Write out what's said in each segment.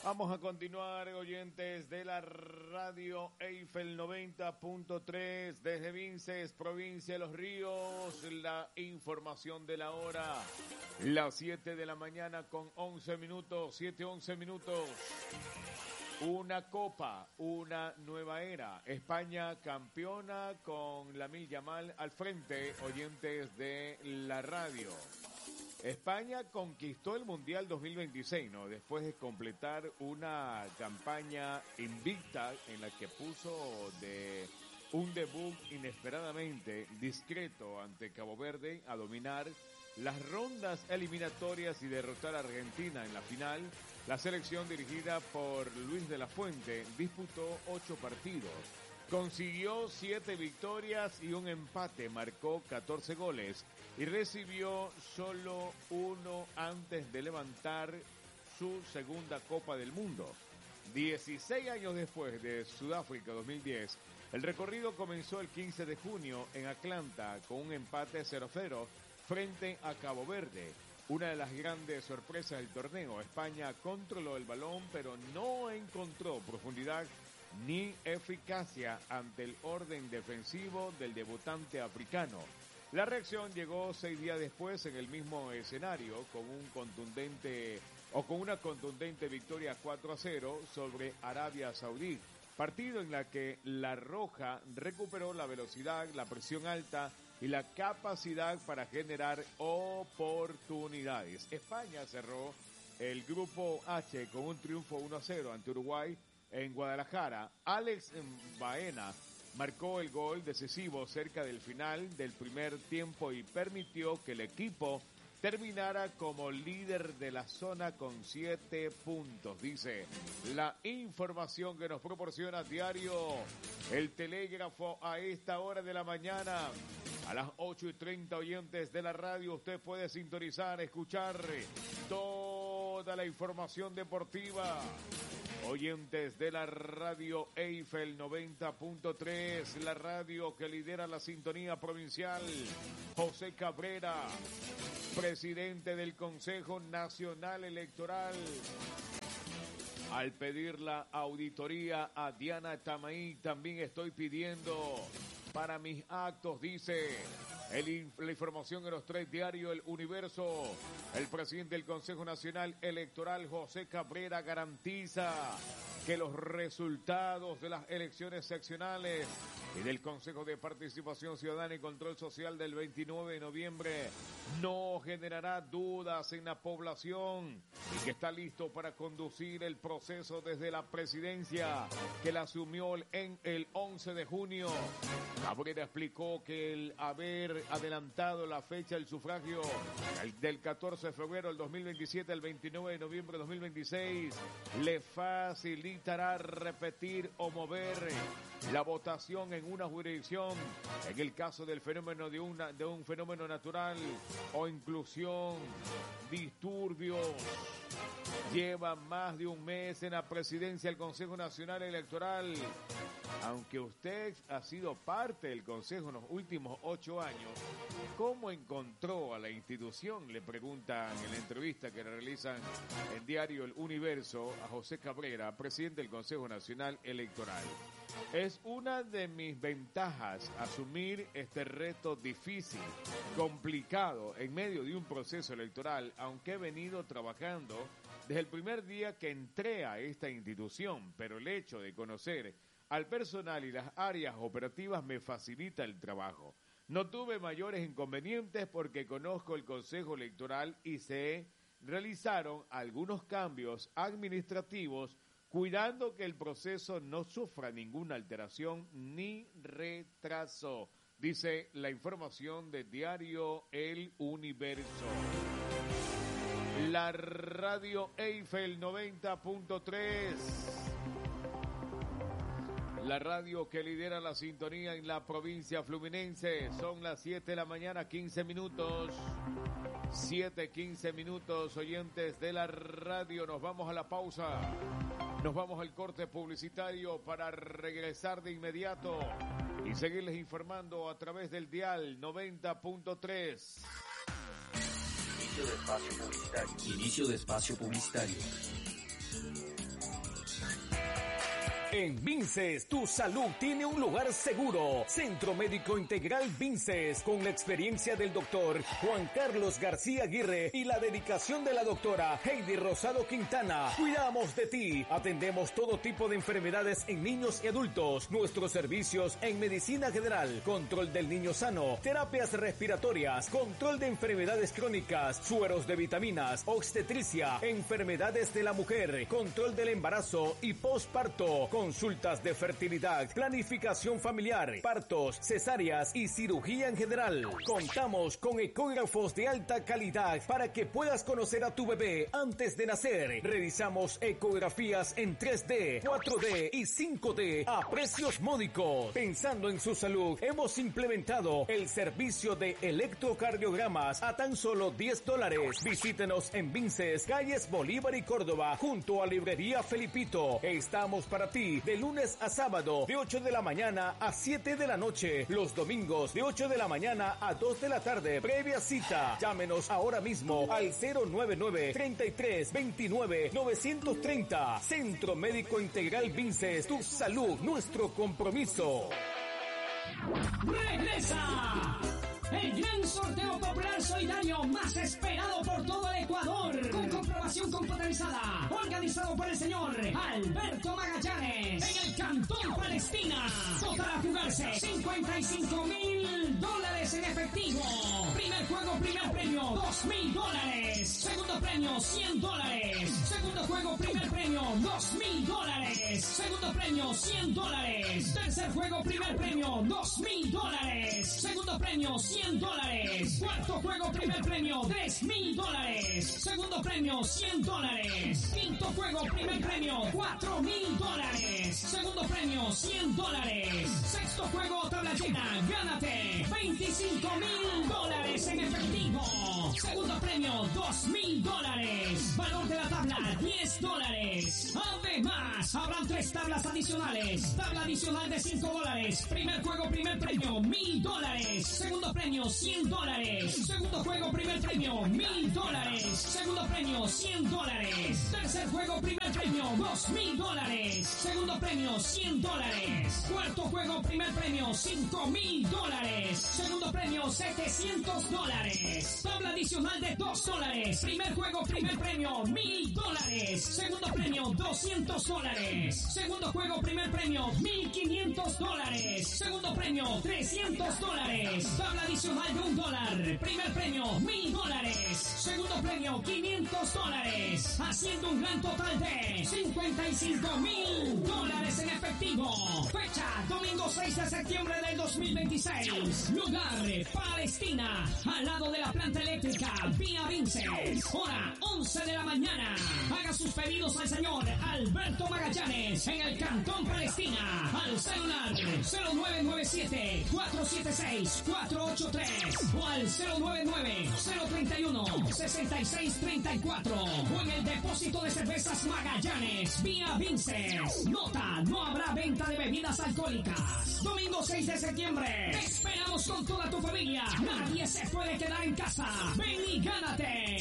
Vamos a continuar, oyentes de la radio Eiffel 90.3 desde Vinces, provincia de Los Ríos. La información de la hora, las 7 de la mañana con 11 minutos, 7:11 minutos. Una copa, una nueva era. España campeona con Lamine Yamal al frente, oyentes de la radio. España conquistó el Mundial 2026, ¿no? Después de completar una campaña invicta en la que puso de un debut inesperadamente discreto ante Cabo Verde a dominar las rondas eliminatorias y derrotar a Argentina en la final. La selección dirigida por Luis de la Fuente disputó 8 partidos. Consiguió 7 victorias y un empate, marcó 14 goles y recibió solo 1 antes de levantar su segunda Copa del Mundo. 16 años después de Sudáfrica 2010, el recorrido comenzó el 15 de junio en Atlanta con un empate 0-0 frente a Cabo Verde. Una de las grandes sorpresas del torneo, España controló el balón pero no encontró profundidad ni eficacia ante el orden defensivo del debutante africano. La reacción llegó 6 días después en el mismo escenario con una contundente victoria 4-0 sobre Arabia Saudí. Partido en la que la Roja recuperó la velocidad, la presión alta y la capacidad para generar oportunidades. España cerró el grupo H con un triunfo 1-0 ante Uruguay en Guadalajara. Alex Baena marcó el gol decisivo cerca del final del primer tiempo y permitió que el equipo terminara como líder de la zona con 7 puntos, dice la información que nos proporciona diario El Telégrafo a esta hora de la mañana. A las 8:30, oyentes de la radio, usted puede sintonizar, escuchar toda la información deportiva. Oyentes de la radio Eiffel 90.3, la radio que lidera la sintonía provincial. José Cabrera, presidente del Consejo Nacional Electoral, al pedir la auditoría a Diana Tamaí, también estoy pidiendo para mis actos, dice la información en los 3 diarios El Universo. El presidente del Consejo Nacional Electoral, José Cabrera, garantiza que los resultados de las elecciones seccionales y del Consejo de Participación Ciudadana y Control Social del 29 de noviembre no generará dudas en la población y que está listo para conducir el proceso desde la presidencia que la asumió en el 11 de junio. Cabrera explicó que el haber adelantado la fecha del sufragio del 14 de febrero del 2027 al 29 de noviembre de 2026 le facilitará repetir o mover la votación en una jurisdicción en el caso del fenómeno de un fenómeno natural o inclusión, disturbios. Lleva más de un mes en la presidencia del Consejo Nacional Electoral. Aunque usted ha sido parte del Consejo en los últimos 8 años, ¿cómo encontró a la institución? Le preguntan en la entrevista que realizan en diario El Universo a José Cabrera, presidente del Consejo Nacional Electoral. Es una de mis ventajas asumir este reto difícil, complicado, en medio de un proceso electoral, aunque he venido trabajando desde el primer día que entré a esta institución, pero el hecho de conocer al personal y las áreas operativas me facilita el trabajo. No tuve mayores inconvenientes porque conozco el Consejo Electoral y se realizaron algunos cambios administrativos cuidando que el proceso no sufra ninguna alteración ni retraso, dice la información de diario El Universo. La radio Eiffel 90.3. La radio que lidera la sintonía en la provincia fluminense. Son las 7 de la mañana, 15 minutos. 7:15 minutos, oyentes de la radio. Nos vamos a la pausa. Nos vamos al corte publicitario para regresar de inmediato y seguirles informando a través del dial 90.3. Inicio de espacio publicitario. En Vinces, tu salud tiene un lugar seguro. Centro Médico Integral Vinces, con la experiencia del doctor Juan Carlos García Aguirre y la dedicación de la doctora Heidi Rosado Quintana. Cuidamos de ti. Atendemos todo tipo de enfermedades en niños y adultos. Nuestros servicios en medicina general, control del niño sano, terapias respiratorias, control de enfermedades crónicas, sueros de vitaminas, obstetricia, enfermedades de la mujer, control del embarazo y posparto, consultas de fertilidad, planificación familiar, partos, cesáreas y cirugía en general. Contamos con ecógrafos de alta calidad para que puedas conocer a tu bebé antes de nacer. Realizamos ecografías en 3D, 4D y 5D a precios módicos. Pensando en su salud, hemos implementado el servicio de electrocardiogramas a tan solo $10. Visítenos en Vinces, calles Bolívar y Córdoba, junto a Librería Felipito. Estamos para ti de lunes a sábado, de 8 de la mañana a 7 de la noche. Los domingos, de 8 de la mañana a 2 de la tarde. Previa cita. Llámenos ahora mismo al 099-3329-930. Centro Médico Integral Vinces. Tu salud, nuestro compromiso. ¡Regresa! El gran sorteo popular solidario más esperado por todo el Ecuador, con comprobación computarizada, organizado por el señor Alberto Magallanes, en el Cantón Palestina. Total a jugarse $55,000 en efectivo. Primer juego, primer premio, $2,000. Segundo premio, $100. Segundo juego, primer premio, $2,000. Segundo premio, $100. Tercer juego, primer premio, $2,000. Segundo premio, $100. Cuarto juego, primer premio, $3,000. Segundo premio, $100. Quinto juego, primer premio, $4,000. Segundo premio, $100. Sexto juego, tabla llena, gánate $25,000 en efectivo. Segundo premio, $2,000. Valor de la tabla, $10. Además, habrán 3 tablas adicionales. Tabla adicional de $5. Primer juego, primer premio, $1,000. Segundo premio, $100. Segundo juego, primer premio, $1,000. Segundo premio, $100. Tercer juego, primer premio, $2,000. Segundo premio, $100. Cuarto juego, primer premio, $5,000. Segundo premio, $700. Tabla adicional de $2. Primer juego, primer premio, $1,000. Segundo premio, $200. Segundo juego, primer premio, $1,500. Segundo premio, $300. Tabla adicional de $1. Primer premio, $1,000. Segundo premio, $500. Haciendo un gran total de $55,000 en efectivo. Fecha, domingo 6 de septiembre del 2026. Lugar, Palestina, al lado de la planta eléctrica Vía Vinces. Hora, 11 de la mañana. Haga sus pedidos al señor Alberto Magallanes en el Cantón Palestina. Al celular 0997-476-483 o al 099-031-6634 o en el depósito de cervezas Magallanes Vía Vinces. Nota, no habrá venta de bebidas alcohólicas. Domingo 6 de septiembre. Te esperamos con toda tu familia. Nadie se puede quedar en casa. Ven y gánate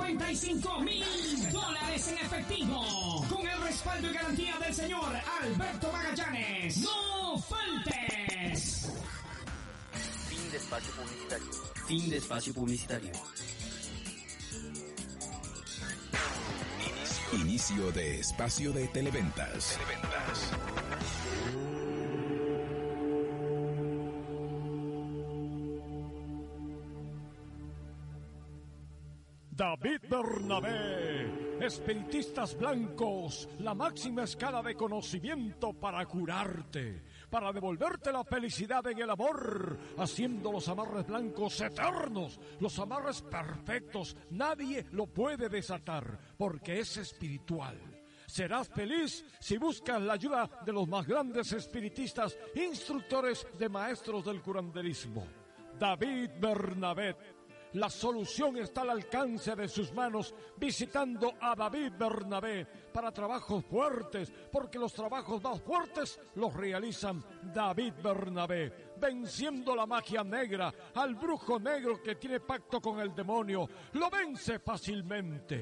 $55,000 en efectivo. Con el respaldo y garantía del señor Alberto Magallanes. ¡No faltes! Fin de espacio publicitario. Fin de espacio publicitario. Inicio de espacio de televentas. David Bernabé, espiritistas blancos, la máxima escala de conocimiento para curarte, para devolverte la felicidad en el amor, haciendo los amarres blancos eternos, los amarres perfectos. Nadie lo puede desatar, porque es espiritual. Serás feliz si buscas la ayuda de los más grandes espiritistas, instructores de maestros del curanderismo. David Bernabé. La solución está al alcance de sus manos, visitando a David Bernabé para trabajos fuertes, porque los trabajos más fuertes los realizan David Bernabé, venciendo la magia negra, al brujo negro que tiene pacto con el demonio, lo vence fácilmente.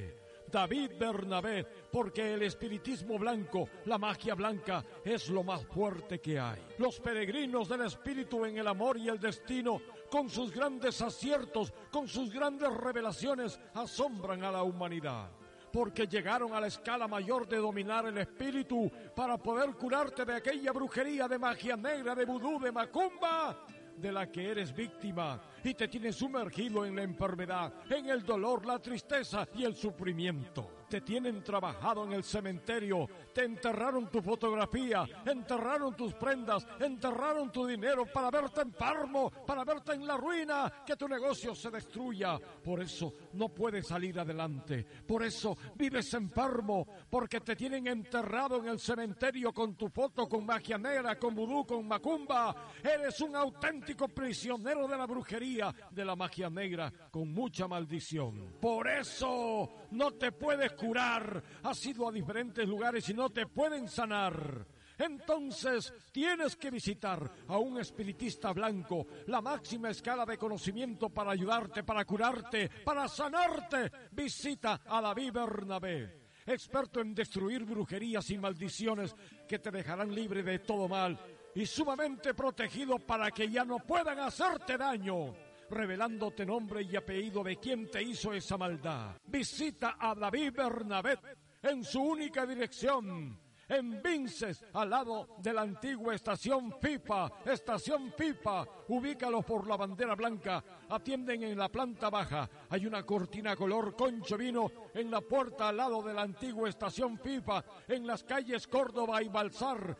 David Bernabé, porque el espiritismo blanco, la magia blanca, es lo más fuerte que hay. Los peregrinos del espíritu en el amor y el destino, con sus grandes aciertos, con sus grandes revelaciones, asombran a la humanidad. Porque llegaron a la escala mayor de dominar el espíritu para poder curarte de aquella brujería, de magia negra, de vudú, de macumba, de la que eres víctima y te tienes sumergido en la enfermedad, en el dolor, la tristeza y el sufrimiento. Te tienen trabajado en el cementerio, te enterraron tu fotografía, enterraron tus prendas, enterraron tu dinero para verte enfermo, para verte en la ruina, que tu negocio se destruya. Por eso no puedes salir adelante, por eso vives enfermo, porque te tienen enterrado en el cementerio con tu foto, con magia negra, con vudú, con macumba. Eres un auténtico prisionero de la brujería, de la magia negra, con mucha maldición. Por eso no te puedes curar. Has ido a diferentes lugares y no te pueden sanar. Entonces tienes que visitar a un espiritista blanco, la máxima escala de conocimiento para ayudarte, para curarte, para sanarte. Visita a David Bernabé, experto en destruir brujerías y maldiciones que te dejarán libre de todo mal y sumamente protegido para que ya no puedan hacerte daño, revelándote nombre y apellido de quien te hizo esa maldad. Visita a David Bernabé en su única dirección, en Vinces, al lado de la antigua estación FIFA. Ubícalos por la bandera blanca. Atienden en la planta baja. Hay una cortina color concho vino en la puerta al lado de la antigua estación FIFA, en las calles Córdoba y Balsar.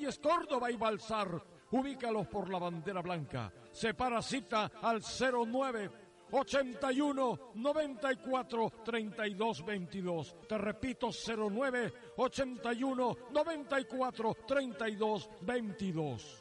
Ubícalos por la bandera blanca. Separa cita al 09 81 94 32 22. Te repito, 09 81 94 32 22.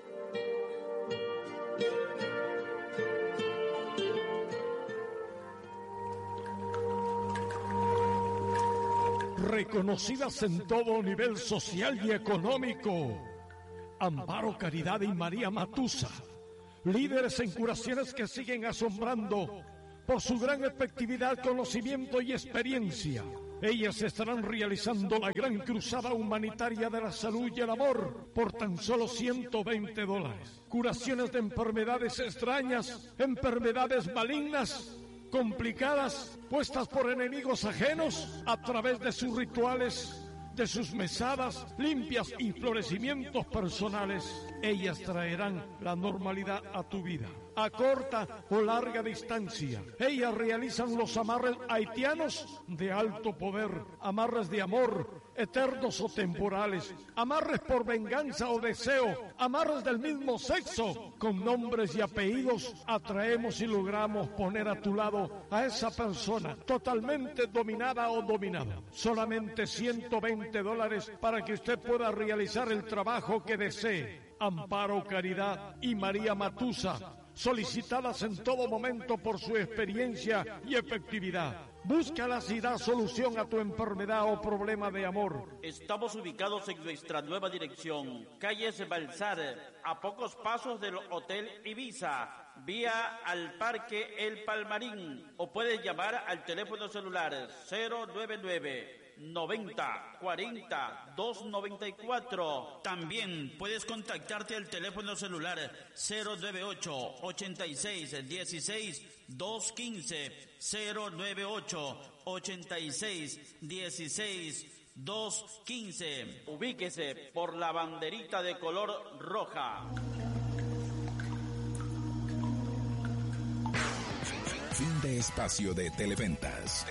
Reconocidas en todo nivel social y económico, Amparo Caridad y María Matusa, líderes en curaciones que siguen asombrando por su gran efectividad, conocimiento y experiencia. Ellas estarán realizando la gran cruzada humanitaria de la salud y el amor por tan solo $120. Curaciones de enfermedades extrañas, enfermedades malignas, complicadas, puestas por enemigos ajenos a través de sus rituales, de sus mesadas limpias y florecimientos personales. Ellas traerán la normalidad a tu vida, a corta o larga distancia. Ellas realizan los amarres haitianos de alto poder, amarres de amor, eternos o temporales, amarres por venganza o deseo, amarres del mismo sexo. Con nombres y apellidos atraemos y logramos poner a tu lado a esa persona totalmente dominada o dominado. Solamente $120 para que usted pueda realizar el trabajo que desee. Amparo Caridad y María Matusa, solicitadas en todo momento por su experiencia y efectividad. Búscalas y da solución a tu enfermedad o problema de amor. Estamos ubicados en nuestra nueva dirección, calles Balsar, a pocos pasos del Hotel Ibiza, vía al Parque El Palmarín, o puedes llamar al teléfono celular 099 90 40 294. También puedes contactarte al teléfono celular 098 86 16 215, 098 86 16 215. Ubíquese por la banderita de color roja. Fin de espacio de Televentas.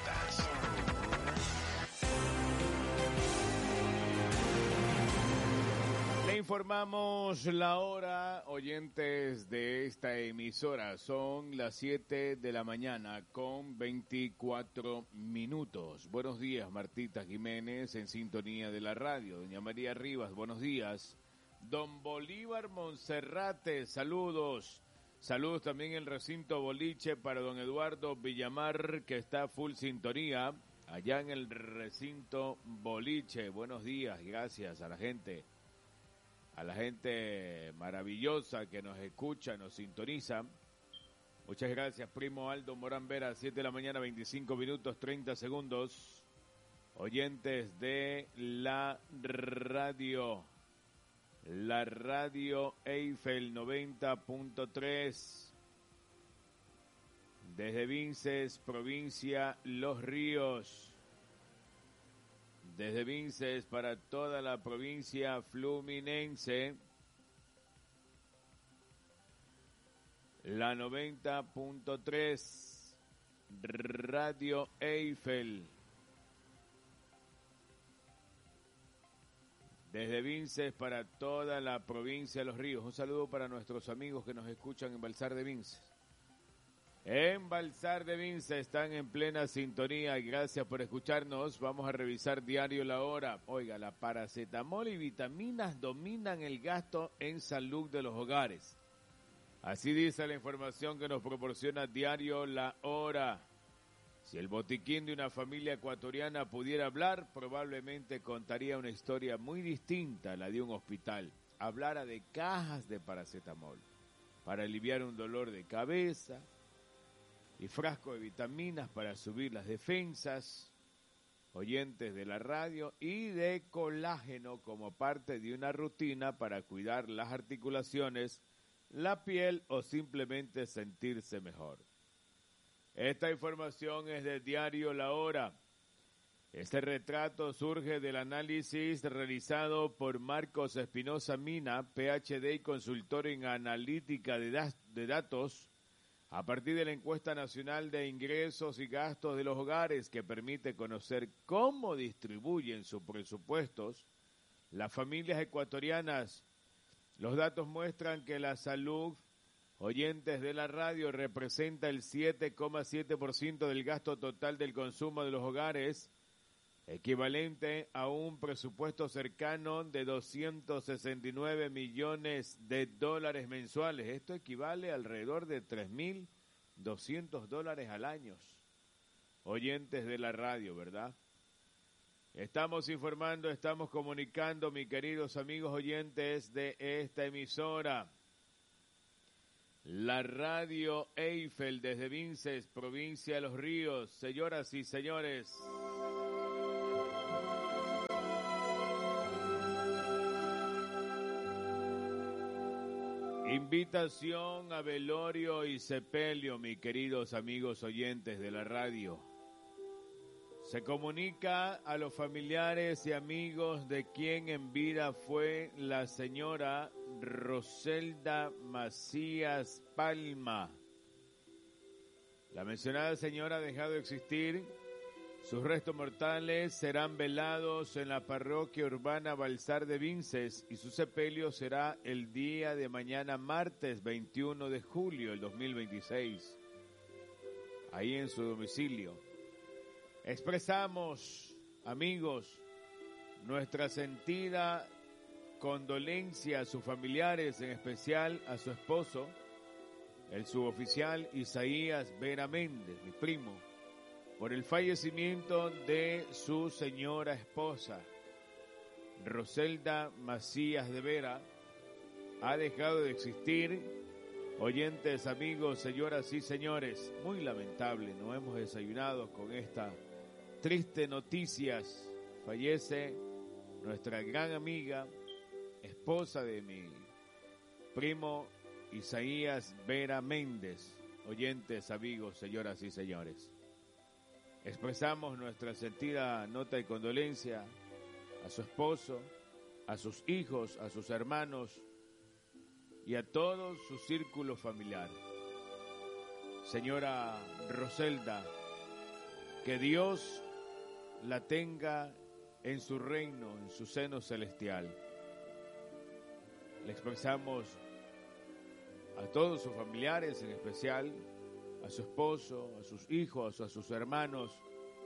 Le informamos la hora, oyentes de esta emisora. Son las 7 de la mañana con 24 minutos. Buenos días, Martita Jiménez, en sintonía de la radio. Doña María Rivas, buenos días. Don Bolívar Monserrate, saludos. Saludos también en el recinto boliche para don Eduardo Villamar, que está full sintonía allá en el recinto boliche. Buenos días, gracias a la gente maravillosa que nos escucha, nos sintoniza. Muchas gracias, primo Aldo Morán Vera, 7 de la mañana, 25 minutos, 30 segundos. Oyentes de la radio Eiffel 90.3, desde Vinces, provincia Los Ríos. Desde Vinces para toda la provincia fluminense, la 90.3, Radio Eiffel. Desde Vinces para toda la provincia de Los Ríos. Un saludo para nuestros amigos que nos escuchan en Balsar de Vinces. En Balsar de Vinces están en plena sintonía y gracias por escucharnos. Vamos a revisar diario La Hora. Oiga, la paracetamol y vitaminas dominan el gasto en salud de los hogares. Así dice la información que nos proporciona diario La Hora. Si el botiquín de una familia ecuatoriana pudiera hablar, probablemente contaría una historia muy distinta a la de un hospital. Hablara de cajas de paracetamol para aliviar un dolor de cabeza y frasco de vitaminas para subir las defensas, oyentes de la radio, y de colágeno como parte de una rutina para cuidar las articulaciones, la piel o simplemente sentirse mejor. Esta información es del diario La Hora. Este retrato surge del análisis realizado por Marcos Espinosa Mina, PhD y consultor en analítica de datos, a partir de la encuesta nacional de ingresos y gastos de los hogares, que permite conocer cómo distribuyen sus presupuestos las familias ecuatorianas. Los datos muestran que la salud, oyentes de la radio, representa el 7,7% del gasto total del consumo de los hogares, equivalente a un presupuesto cercano de 269 millones de dólares mensuales. Esto equivale a alrededor de $3.200 al año. Oyentes de la radio, ¿verdad? Estamos informando, estamos comunicando, mis queridos amigos oyentes de esta emisora. La radio Eiffel desde Vinces, provincia de Los Ríos. Señoras y señores, invitación a velorio y sepelio, mis queridos amigos oyentes de la radio. Se comunica a los familiares y amigos de quien en vida fue la señora Roselda Macías Palma. La mencionada señora ha dejado de existir. Sus restos mortales serán velados en la parroquia urbana Balsar de Vinces y su sepelio será el día de mañana, martes 21 de julio del 2026, ahí en su domicilio. Expresamos, amigos, nuestra sentida condolencia a sus familiares, en especial a su esposo, el suboficial Isaías Vera Méndez, mi primo, por el fallecimiento de su señora esposa, Roselda Macías de Vera. Ha dejado de existir, oyentes, amigos, señoras y señores. Muy lamentable, no hemos desayunado con esta triste noticias. Fallece nuestra gran amiga, esposa de mi primo Isaías Vera Méndez. Oyentes, amigos, señoras y señores, expresamos nuestra sentida nota de condolencia a su esposo, a sus hijos, a sus hermanos y a todo su círculo familiar. Señora Roselda, que Dios la tenga en su reino, en su seno celestial. Le expresamos a todos sus familiares, en especial a su esposo, a sus hijos, a sus hermanos,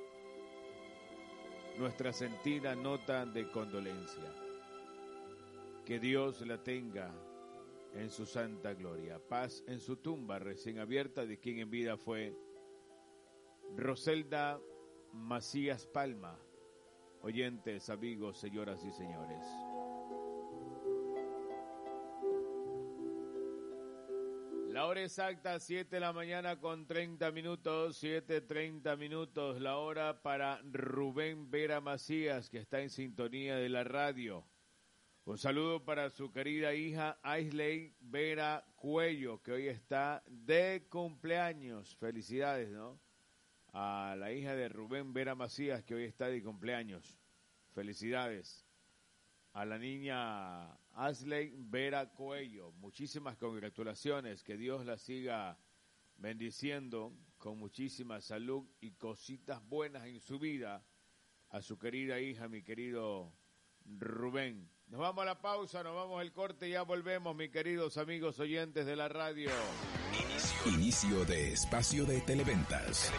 nuestra sentida nota de condolencia. Que Dios la tenga en su santa gloria. Paz en su tumba recién abierta, de quien en vida fue Roselda Macías Palma. Oyentes, amigos, señoras y señores. La hora exacta, 7 de la mañana con 30 minutos, 7:30 minutos, la hora para Rubén Vera Macías, que está en sintonía de la radio. Un saludo para su querida hija Aisley Vera Cuello, que hoy está de cumpleaños. Felicidades, ¿no? A la hija de Rubén Vera Macías, que hoy está de cumpleaños. Felicidades. A la niña Aisley Vera Cuello, muchísimas congratulaciones, que Dios la siga bendiciendo con muchísima salud y cositas buenas en su vida. A su querida hija, mi querido Rubén. Nos vamos a la pausa, nos vamos al corte y ya volvemos, mis queridos amigos oyentes de la radio. Inicio de espacio de Televentas.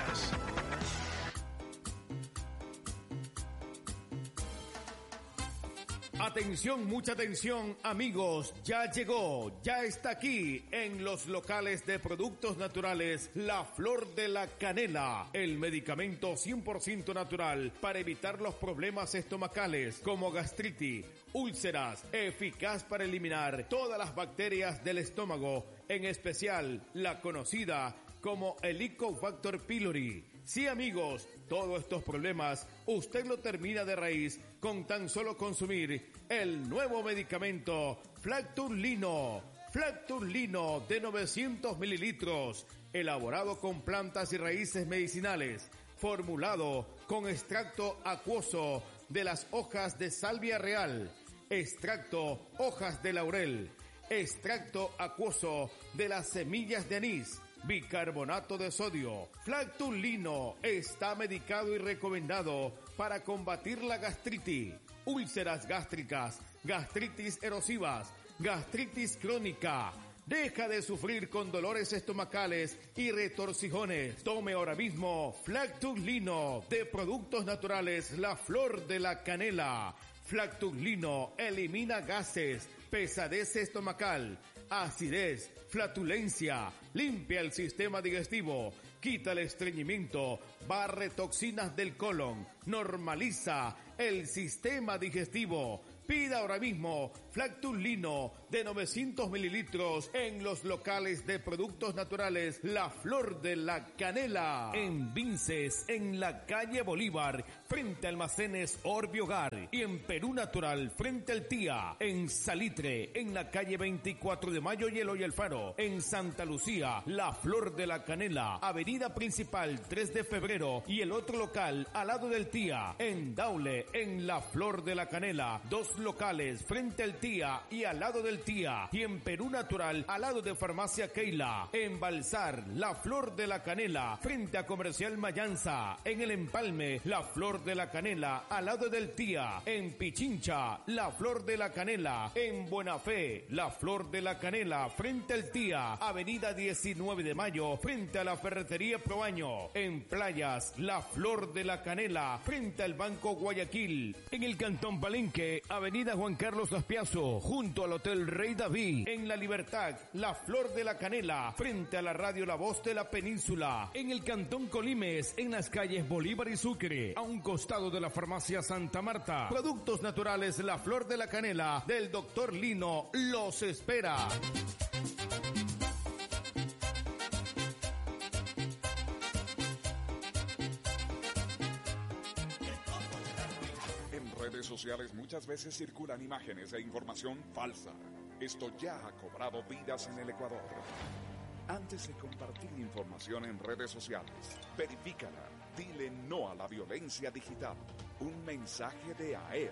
Atención, mucha atención, amigos, ya llegó, ya está aquí en los locales de productos naturales La Flor de la Canela, el medicamento 100% natural para evitar los problemas estomacales como gastritis, úlceras, eficaz para eliminar todas las bacterias del estómago, en especial la conocida como Helicobacter pylori. Sí, amigos, todos estos problemas usted lo termina de raíz con tan solo consumir el nuevo medicamento Flacturlino. Flacturlino de 900 mililitros, elaborado con plantas y raíces medicinales, formulado con extracto acuoso de las hojas de salvia real, extracto hojas de laurel, extracto acuoso de las semillas de anís, bicarbonato de sodio. Flacturlino está medicado y recomendado para combatir la gastritis, úlceras gástricas, gastritis erosivas, gastritis crónica. Deja de sufrir con dolores estomacales y retorcijones. Tome ahora mismo Flacturlino de Productos Naturales La Flor de la Canela. Flacturlino elimina gases, pesadez estomacal, acidez, flatulencia, limpia el sistema digestivo, quita el estreñimiento, barre toxinas del colon, normaliza el sistema digestivo. Pida ahora mismo Flacturlino de 900 mililitros en los locales de productos naturales La Flor de la Canela. En Vinces, en la calle Bolívar, frente a Almacenes Orbi Hogar. Y en Perú Natural, frente al Tía. En Salitre, en la calle 24 de Mayo y Eloy Alfaro. En Santa Lucía, La Flor de la Canela. Avenida Principal, 3 de febrero. Y el otro local, al lado del Tía. En Daule, en La Flor de la Canela. Dos locales frente al Tía y al lado del Tía, y en Perú Natural al lado de Farmacia Keila. En Balsar, La Flor de la Canela frente a Comercial Mayanza. En El Empalme, La Flor de la Canela al lado del Tía. En Pichincha, La Flor de la Canela. En Buena Fe, La Flor de la Canela frente al Tía. Avenida 19 de Mayo frente a la Ferretería Proaño. En Playas, La Flor de la Canela frente al Banco Guayaquil. En el Cantón Palenque, Avenida Juan Carlos Laspiazo, junto al Hotel Rey David. En La Libertad, La Flor de la Canela, frente a la radio La Voz de la Península. En el Cantón Colimes, en las calles Bolívar y Sucre, a un costado de la Farmacia Santa Marta. Productos Naturales La Flor de la Canela, del Dr. Lino, los espera. Redes sociales muchas veces circulan imágenes e información falsa. Esto ya ha cobrado vidas en el Ecuador. Antes de compartir información en redes sociales, verifícala. Dile no a la violencia digital. Un mensaje de AER.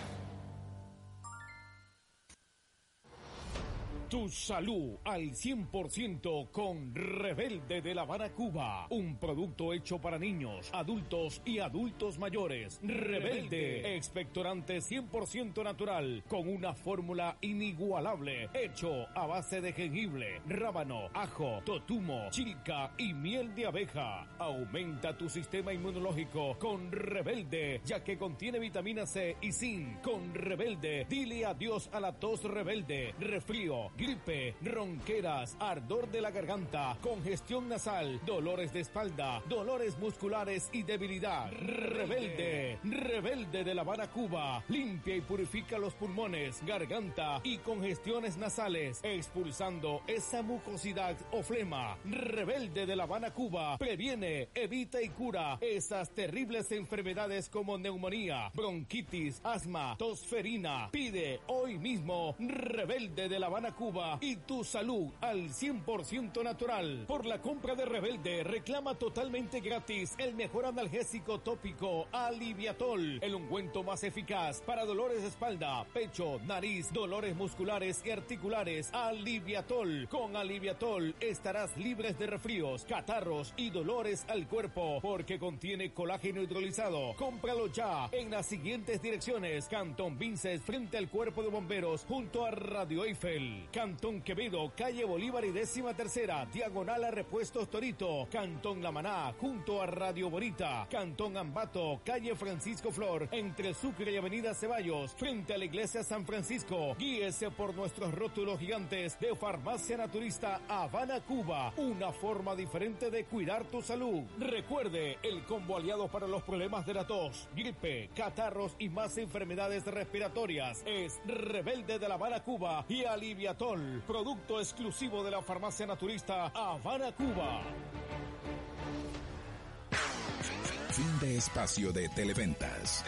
Tu salud al 100% con Rebelde de La Habana, Cuba. Un producto hecho para niños, adultos y adultos mayores. Rebelde, expectorante 100% natural, con una fórmula inigualable, hecho a base de jengibre, rábano, ajo, totumo, chilca y miel de abeja. Aumenta tu sistema inmunológico con Rebelde, ya que contiene vitamina C y zinc. Con Rebelde, dile adiós a la tos rebelde, resfrío, gripe, ronqueras, ardor de la garganta, congestión nasal, dolores de espalda, dolores musculares y debilidad. Rebelde, Rebelde de La Habana, Cuba, limpia y purifica los pulmones, garganta y congestiones nasales, expulsando esa mucosidad o flema. Rebelde de La Habana, Cuba, previene, evita y cura esas terribles enfermedades como neumonía, bronquitis, asma, tosferina. Pide hoy mismo Rebelde de La Habana, Cuba, y tu salud al 100% natural. Por la compra de Rebelde, reclama totalmente gratis el mejor analgésico tópico Aliviatol, el ungüento más eficaz para dolores de espalda, pecho, nariz, dolores musculares y articulares. Aliviatol. Con Aliviatol estarás libres de resfríos, catarros y dolores al cuerpo, porque contiene colágeno hidrolizado. Cómpralo ya en las siguientes direcciones: Cantón Vinces, frente al Cuerpo de Bomberos, junto a Radio Eiffel. Cantón Quevedo, calle Bolívar y 13ª, diagonal a Repuestos Torito. Cantón La Maná, junto a Radio Bonita. Cantón Ambato, calle Francisco Flor, entre Sucre y Avenida Ceballos, frente a la Iglesia San Francisco. Guíese por nuestros rótulos gigantes de Farmacia Naturista Habana, Cuba. Una forma diferente de cuidar tu salud. Recuerde, el combo aliado para los problemas de la tos, gripe, catarros y más enfermedades respiratorias es Rebelde de La Habana, Cuba y Aliviatol, producto exclusivo de la Farmacia Naturista Habana, Cuba. Fin de espacio de Televentas.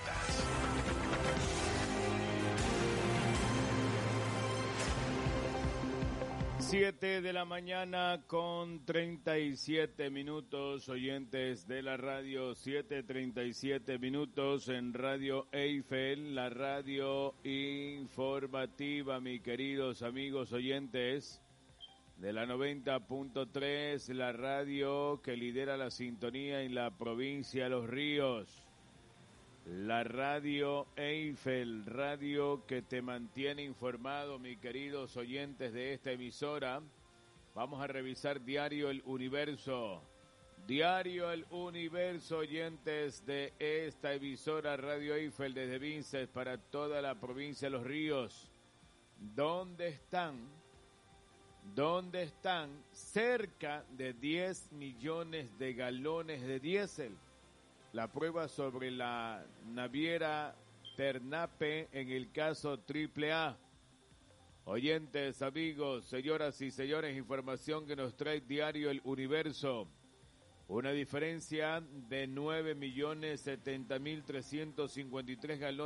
7 de la mañana con 37 minutos, oyentes de la radio, 7:37 minutos en Radio Eiffel, la radio informativa, mis queridos amigos oyentes de la 90.3, la radio que lidera la sintonía en la provincia de Los Ríos. La radio Eiffel, radio que te mantiene informado, mis queridos oyentes de esta emisora. Vamos a revisar Diario El Universo. Diario El Universo, oyentes de esta emisora Radio Eiffel desde Vinces para toda la provincia de Los Ríos. ¿Dónde están? Cerca de 10 millones de galones de diésel. La prueba sobre la naviera Ternape en el caso AAA. Oyentes, amigos, señoras y señores, información que nos trae Diario El Universo. Una diferencia de 9.070.353 galones